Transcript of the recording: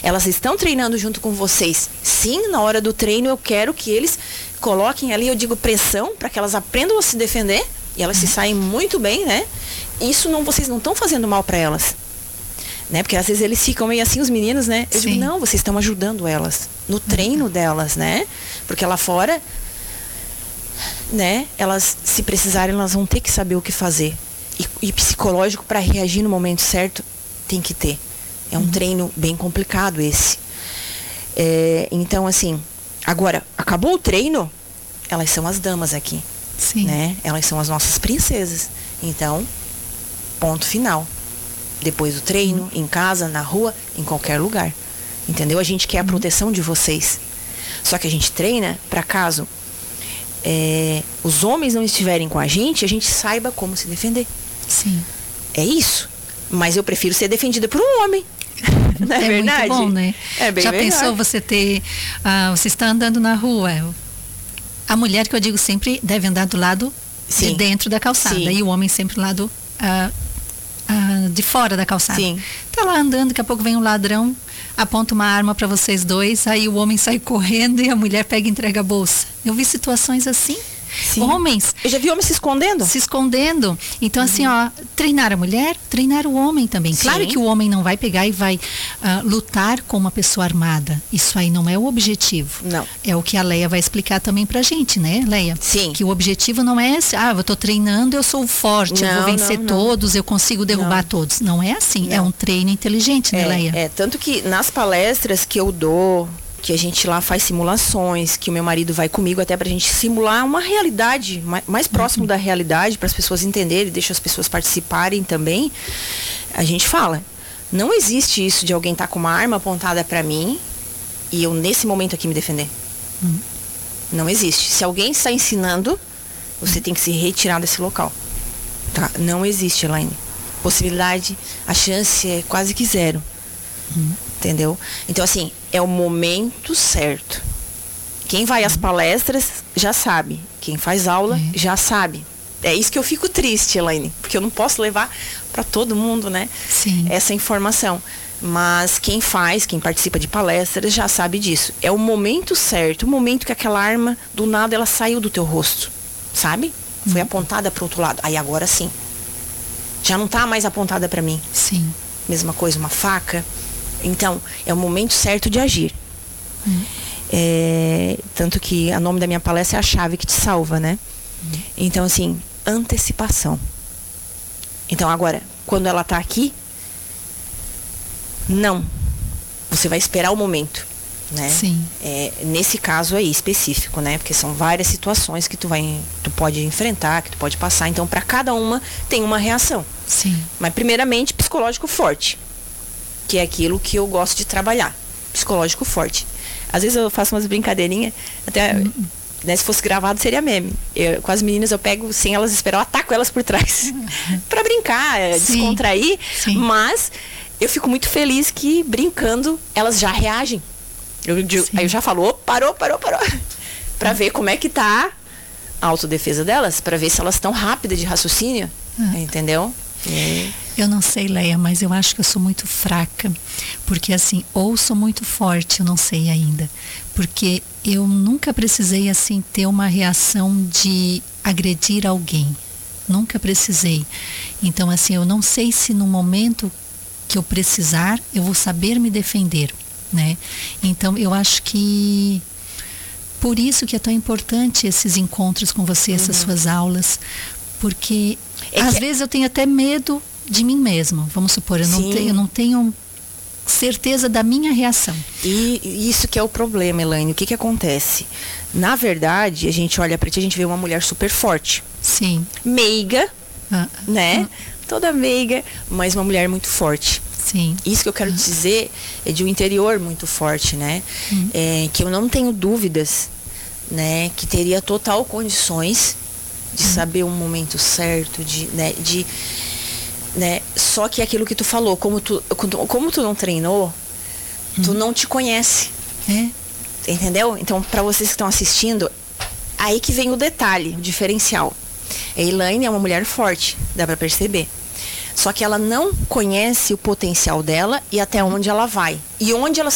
Elas estão treinando junto com vocês. Sim, na hora do treino eu quero que eles coloquem ali, eu digo, pressão, para que elas aprendam a se defender. E elas se saem muito bem, né? Isso não, vocês não estão fazendo mal para elas. Né? Porque às vezes eles ficam meio assim, os meninos, né? Eu digo, não, vocês estão ajudando elas no treino delas, né? Porque lá fora, né? Elas, se precisarem, elas vão ter que saber o que fazer. E psicológico para reagir no momento certo, tem que ter. É um treino bem complicado esse. Então, assim, agora, acabou o treino, elas são as damas aqui. Sim. Né? Elas são as nossas princesas. Então, ponto final. Depois do treino, em casa, na rua, em qualquer lugar. Entendeu? A gente quer a proteção de vocês. Só que a gente treina para caso os homens não estiverem com a gente saiba como se defender. Sim. É isso. Mas eu prefiro ser defendida por um homem. Não é verdade? Muito bom, né? É bem Já verdade. pensou você ter... você está andando na rua. A mulher, que eu digo sempre, deve andar do lado de dentro da calçada. Sim. E o homem sempre do lado de fora da calçada. Sim. Tá lá andando, daqui a pouco vem um ladrão, aponta uma arma para vocês dois, aí o homem sai correndo e a mulher pega e entrega a bolsa. Eu vi situações assim. Sim. Homens. Eu já vi homens se escondendo. Se escondendo. Então, assim, ó, treinar a mulher, treinar o homem também. Sim. Claro que o homem não vai pegar e vai lutar com uma pessoa armada. Isso aí não é o objetivo. Não. É o que a Leia vai explicar também pra gente, né, Leia? Sim. Que o objetivo não é esse, eu tô treinando, eu sou forte, eu vou vencer todos, eu consigo derrubar todos. Não é assim. Não. É um treino inteligente, né, Leia? Tanto que nas palestras que eu dou, que a gente lá faz simulações, que o meu marido vai comigo até pra gente simular uma realidade, mais próximo da realidade, para as pessoas entenderem, deixa as pessoas participarem também. A gente fala, não existe isso de alguém estar com uma arma apontada para mim e eu nesse momento aqui me defender. Não existe. Se alguém está ensinando, você tem que se retirar desse local. Tá? Não existe, Elaine. Possibilidade, a chance é quase que zero. Entendeu? Então, assim, é o momento certo. Quem vai às palestras já sabe. Quem faz aula já sabe. É isso que eu fico triste, Elaine, porque eu não posso levar para todo mundo, né? Sim. Essa informação. Mas quem participa de palestras já sabe disso. É o momento certo, o momento que aquela arma, do nada, ela saiu do teu rosto, sabe? Foi apontada para o outro lado. Aí agora sim. Já não tá mais apontada para mim. Sim. Mesma coisa, uma faca. Então, é o momento certo de agir. Tanto que o nome da minha palestra é A Chave que Te Salva, né? Então, assim, antecipação. Então, agora, quando ela tá aqui, não. Você vai esperar o momento, né? Sim. Nesse caso aí, específico, né? Porque são várias situações que tu pode enfrentar, que tu pode passar. Então, para cada uma, tem uma reação. Sim. Mas, primeiramente, psicológico forte. Que é aquilo que eu gosto de trabalhar. Psicológico forte. Às vezes eu faço umas brincadeirinhas, até né, se fosse gravado seria meme. Com as meninas eu pego, sem elas esperar, eu ataco elas por trás. Pra brincar, descontrair. Sim. Mas eu fico muito feliz que brincando elas já reagem. Aí eu já falo, parou. Pra ver como é que tá a autodefesa delas, pra ver se elas estão rápidas de raciocínio. Entendeu? Eu não sei, Leia, mas eu acho que eu sou muito fraca, porque assim, ou sou muito forte, eu não sei ainda, porque eu nunca precisei assim ter uma reação de agredir alguém, nunca precisei. Então assim, eu não sei se no momento que eu precisar, eu vou saber me defender, né? Então eu acho que por isso que é tão importante esses encontros com você, essas suas aulas, porque às vezes eu tenho até medo de mim mesma, vamos supor, eu não tenho certeza da minha reação. E isso que é o problema, Elaine. O que acontece? Na verdade, a gente olha pra ti, a gente vê uma mulher super forte. Sim. Meiga, né? Toda meiga, mas uma mulher muito forte. Sim. Isso que eu quero dizer é de um interior muito forte, né? Que eu não tenho dúvidas, né? Que teria total condições de saber um momento certo, né? Só que aquilo que tu falou, como tu não treinou, tu não te conhece. Entendeu? Então, para vocês que estão assistindo, aí que vem o detalhe, o diferencial. A Elaine é uma mulher forte, dá para perceber. Só que ela não conhece o potencial dela e até onde ela vai. E onde ela